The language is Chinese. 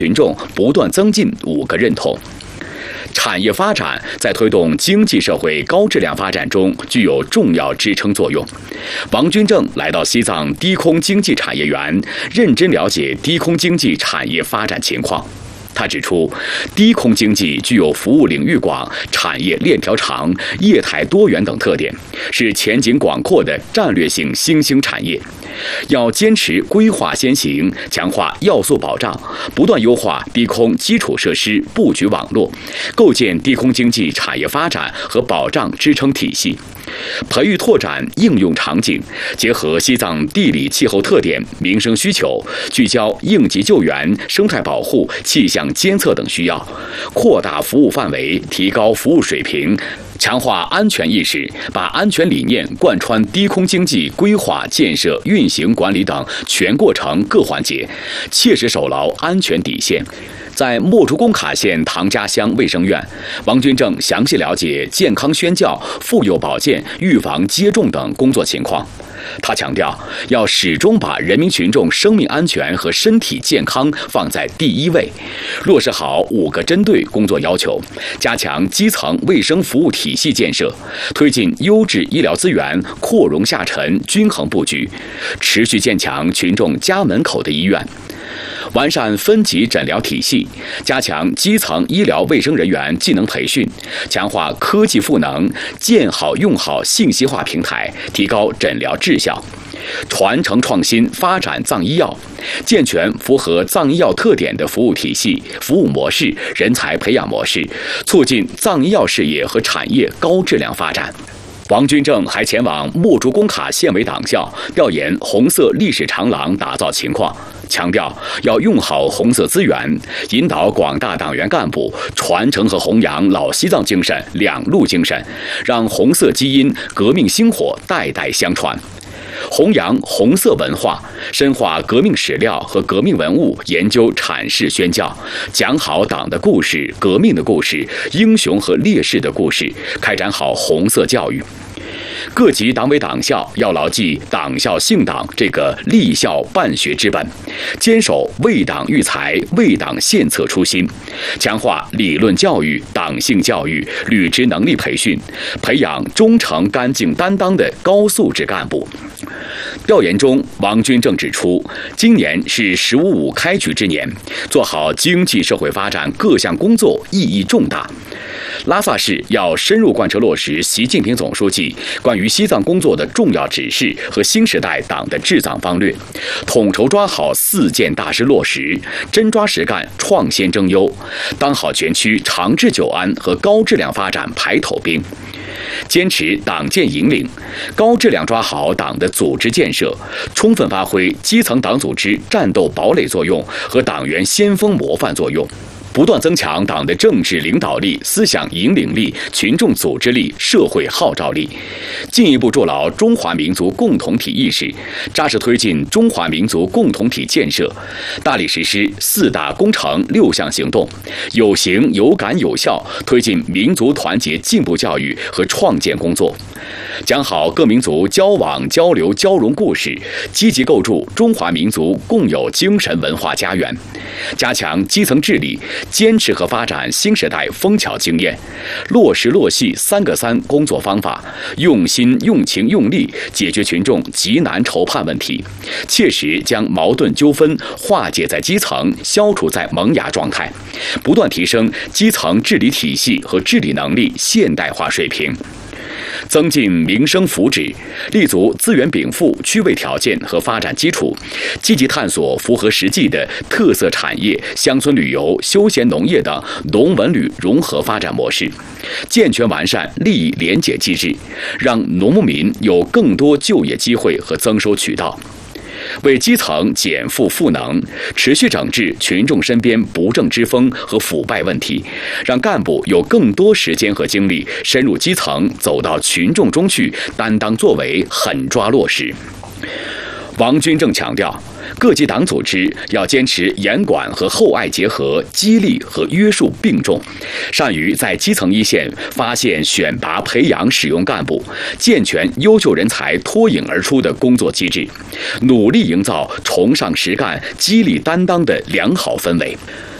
群众不断增进5个认同。产业发展在推动经济社会高质量发展中具有重要支撑作用。王军正来到西藏低空经济产业园，认真了解低空经济产业发展情况。他指出，低空经济具有服务领域广、产业链条长、业态多元等特点，是前景广阔的战略性新兴产业。要坚持规划先行，强化要素保障，不断优化低空基础设施布局网络，构建低空经济产业发展和保障支撑体系，培育拓展应用场景，结合西藏地理气候特点、民生需求，聚焦应急救援、生态保护、气象监测等需要，扩大服务范围，提高服务水平，强化安全意识，把安全理念贯穿低空经济规划、建设、运行、管理等全过程各环节，切实守牢安全底线。在墨竹工卡县唐家乡卫生院，王军正详细了解健康宣教、妇幼保健、预防接种等工作情况。他强调，要始终把人民群众生命安全和身体健康放在第一位，落实好5个针对工作要求，加强基层卫生服务体系建设，推进优质医疗资源扩容下沉均衡布局，持续建强群众家门口的医院，完善分级诊疗体系，加强基层医疗卫生人员技能培训，强化科技赋能，建好用好信息化平台，提高诊疗质效，传承创新发展藏医药，健全符合藏医药特点的服务体系、服务模式、人才培养模式，促进藏医药事业和产业高质量发展。王军正还前往墨竹工卡县委党校调研红色历史长廊打造情况，强调要用好红色资源，引导广大党员干部传承和弘扬老西藏精神、两路精神，让红色基因、革命星火代代相传。弘扬红色文化，深化革命史料和革命文物研究阐释宣教，讲好党的故事、革命的故事、英雄和烈士的故事，开展好红色教育。各级党委党校要牢记党校信党这个立校办学之本，坚守为党育才、为党献策初心，强化理论教育、党性教育、履职能力培训，培养忠诚、干净、担当的高素质干部。调研中，王军正指出，今年是“十五五”开局之年，做好经济社会发展各项工作意义重大。拉萨市要深入贯彻落实习近平总书记关于西藏工作的重要指示和新时代党的治藏方略，统筹抓好4件大事落实，真抓实干创先争优，当好全区长治久安和高质量发展排头兵。坚持党建引领，高质量抓好党的组织建设，充分发挥基层党组织战斗堡垒作用和党员先锋模范作用，不断增强党的政治领导力、思想引领力、群众组织力、社会号召力，进一步筑牢中华民族共同体意识，扎实推进中华民族共同体建设，大力实施4大工程6项行动，有形有感有效推进民族团结进步教育和创建工作，讲好各民族交往交流交融故事，积极构筑中华民族共有精神文化家园，加强基层治理，坚持和发展新时代枫桥经验，落实落细3个3工作方法，用心用情用力解决群众急难愁盼问题，切实将矛盾纠纷化解在基层，消除在萌芽状态，不断提升基层治理体系和治理能力现代化水平。增进民生福祉，立足资源禀赋、区位条件和发展基础，积极探索符合实际的特色产业、乡村旅游、休闲农业等农文旅融合发展模式，健全完善利益联结机制，让农牧民有更多就业机会和增收渠道。为基层减负赋能，持续整治群众身边不正之风和腐败问题，让干部有更多时间和精力深入基层，走到群众中去，担当作为，狠抓落实。王军正强调， 各级党组织要坚持严管和厚爱结合，激励和约束并重，善于在基层一线发现、选拔、培养、使用干部，健全优秀人才脱颖而出的工作机制，努力营造崇尚实干、激励担当的良好氛围。